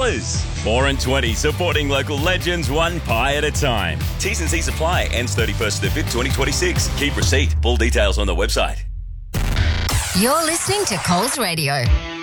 4 and 20, supporting local legends one pie at a time. T's and C's apply. Ends 31st of the 5th, 2026. Keep receipt. Full details on the website. You're listening to Coles Radio.